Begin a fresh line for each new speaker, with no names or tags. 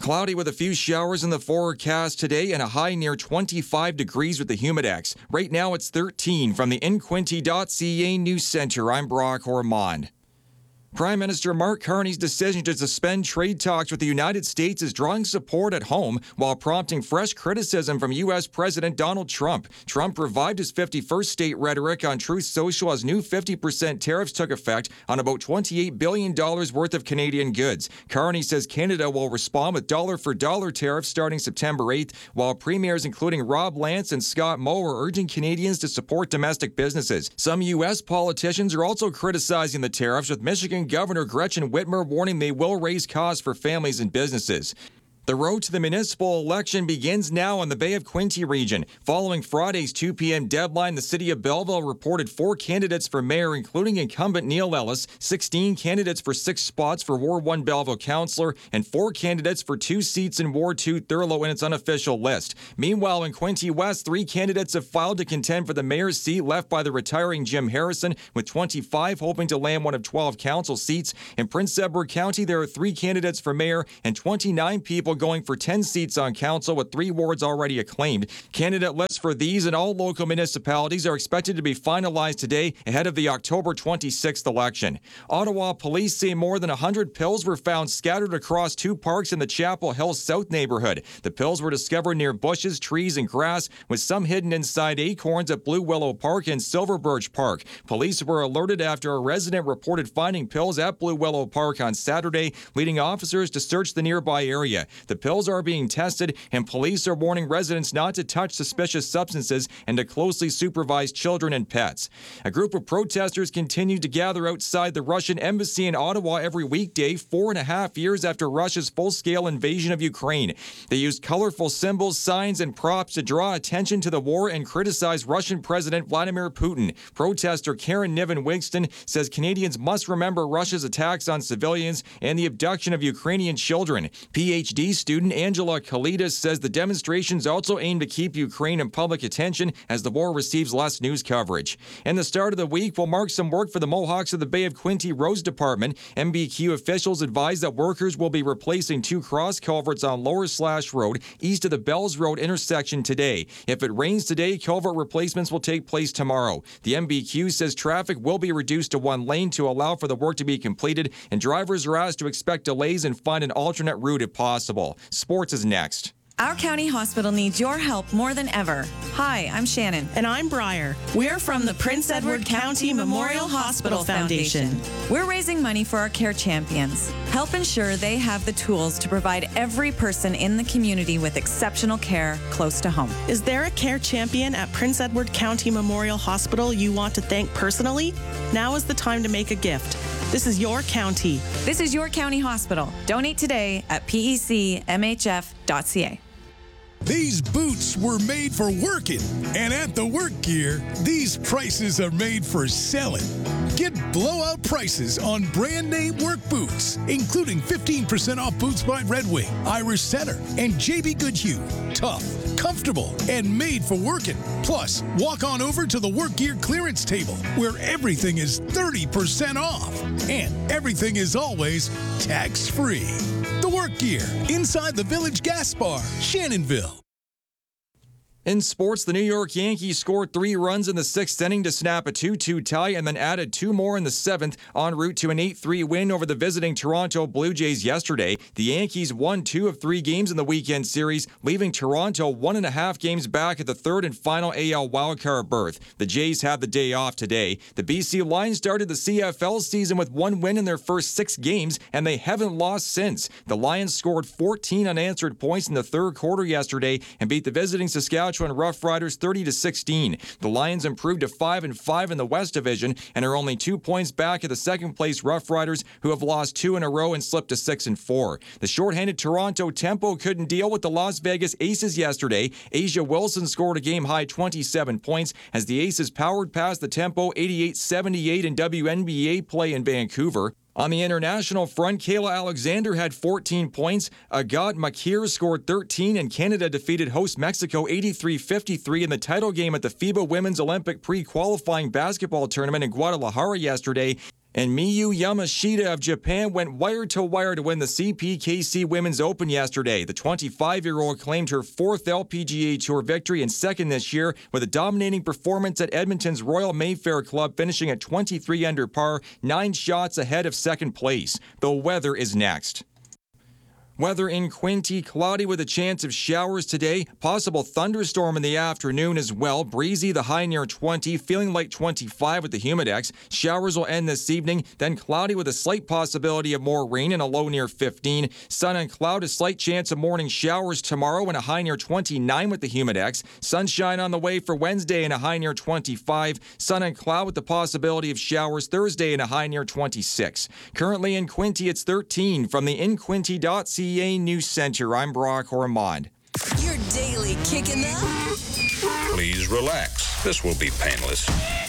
Cloudy with a few showers in the forecast today and a high near 25 degrees with the Humidex. Right now it's 13. From the InQuinty.ca News Center, I'm Brock Ormond. Prime Minister Mark Carney's decision to suspend trade talks with the United States is drawing support at home while prompting fresh criticism from U.S. President Donald Trump. Trump revived his 51st state rhetoric on Truth Social as new 50% tariffs took effect on about $28 billion worth of Canadian goods. Carney says Canada will respond with dollar-for-dollar tariffs starting September 8th, while premiers including Rob Lance and Scott Moe are urging Canadians to support domestic businesses. Some U.S. politicians are also criticizing the tariffs, with Michigan Governor Gretchen Whitmer warning they will raise costs for families and businesses. The road to the municipal election begins now in the Bay of Quinte region. Following Friday's 2 p.m. deadline, the city of Belleville reported 4 candidates for mayor, including incumbent Neil Ellis, 16 candidates for 6 spots for Ward 1 Belleville councillor, and 4 candidates for 2 seats in Ward 2 Thurlow in its unofficial list. Meanwhile, in Quinte West, 3 candidates have filed to contend for the mayor's seat left by the retiring Jim Harrison, with 25 hoping to land one of 12 council seats. In Prince Edward County, there are 3 candidates for mayor and 29 people going for 10 seats on council, with 3 wards already acclaimed. Candidate lists for these and all local municipalities are expected to be finalized today ahead of the October 26th election. Ottawa police say more than 100 pills were found scattered across 2 parks in the Chapel Hill South neighborhood. The pills were discovered near bushes, trees, and grass, with some hidden inside acorns at Blue Willow Park and Silver Birch Park. Police were alerted after a resident reported finding pills at Blue Willow Park on Saturday, leading officers to search the nearby area. The pills are being tested, and police are warning residents not to touch suspicious substances and to closely supervise children and pets. A group of protesters continue to gather outside the Russian embassy in Ottawa every weekday, 4.5 years after Russia's full-scale invasion of Ukraine. They used colorful symbols, signs, and props to draw attention to the war and criticize Russian President Vladimir Putin. Protester Karen Niven-Wigston says Canadians must remember Russia's attacks on civilians and the abduction of Ukrainian children. PhD student Angela Kalidas says the demonstrations also aim to keep Ukraine in public attention as the war receives less news coverage. And the start of the week will mark some work for the Mohawks of the Bay of Quinte Roads Department. MBQ officials advise that workers will be replacing 2 cross culverts on Lower Slash Road east of the Bells Road intersection today. If it rains today, culvert replacements will take place tomorrow. The MBQ says traffic will be reduced to 1 lane to allow for the work to be completed, and drivers are asked to expect delays and find an alternate route if possible. Sports is next.
Our county hospital needs your help more than ever. Hi, I'm Shannon.
And I'm Briar. We're from the Prince Edward County Memorial Hospital Foundation.
We're raising money for our care champions. Help ensure they have the tools to provide every person in the community with exceptional care close to home.
Is there a care champion at Prince Edward County Memorial Hospital you want to thank personally? Now is the time to make a gift. This is your county.
This is your county hospital. Donate today at pecmhf.ca.
These boots were made for working, and at the Work Gear, these prices are made for selling. Get blowout prices on brand name work boots, including 15% off boots by Red Wing, Irish Setter, and JB Goodhue. Tough, comfortable, and made for working. Plus, walk on over to the Work Gear clearance table, where everything is 30% off, and everything is always tax-free. The Work Gear, inside the Village Gas Bar, Shannonville.
In sports, the New York Yankees scored 3 runs in the 6th inning to snap a 2-2 tie and then added 2 more in the 7th en route to an 8-3 win over the visiting Toronto Blue Jays yesterday. The Yankees won 2 of 3 games in the weekend series, leaving Toronto 1.5 games back at the 3rd and final AL wildcard berth. The Jays had the day off today. The BC Lions started the CFL season with 1 win in their first 6 games, and they haven't lost since. The Lions scored 14 unanswered points in the 3rd quarter yesterday and beat the visiting Saskatchewan Rough Riders 30-16. The Lions improved to 5-5 in the West Division and are only 2 points back at the second-place Rough Riders, who have lost 2 in a row and slipped to 6-4. The shorthanded Toronto Tempo couldn't deal with the Las Vegas Aces yesterday. Asia Wilson scored a game-high 27 points as the Aces powered past the Tempo 88-78 in WNBA play in Vancouver. On the international front, Kayla Alexander had 14 points. Agat Makir scored 13, and Canada defeated host Mexico 83-53 in the title game at the FIBA Women's Olympic pre-qualifying basketball tournament in Guadalajara yesterday. And Miyu Yamashita of Japan went wire-to-wire to win the CPKC Women's Open yesterday. The 25-year-old claimed her fourth LPGA Tour victory and second this year with a dominating performance at Edmonton's Royal Mayfair Club, finishing at 23 under par, 9 shots ahead of second place. The weather is next. Weather in Quinte, cloudy with a chance of showers today. Possible thunderstorm in the afternoon as well. Breezy, the high near 20, feeling like 25 with the humidex. Showers will end this evening, then cloudy with a slight possibility of more rain and a low near 15. Sun and cloud, a slight chance of morning showers tomorrow and a high near 29 with the humidex. Sunshine on the way for Wednesday and a high near 25. Sun and cloud with the possibility of showers Thursday and a high near 26. Currently in Quinte, it's 13. From the InQuinte.ca News Center, I'm Brock Ormond.
Your daily kick in the...
Please relax. This will be painless.